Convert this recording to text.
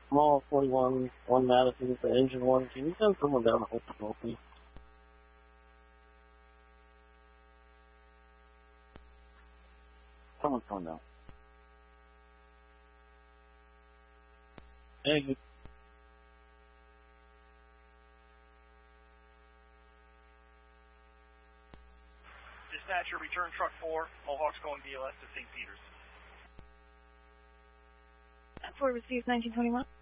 Small 41, 1 Madison for engine 1. Can you send someone down to Oklahoma, please? Someone's coming down. Hey, Dispatcher, return truck 4. Mohawk's going BLS to St. Peters. For received 1921.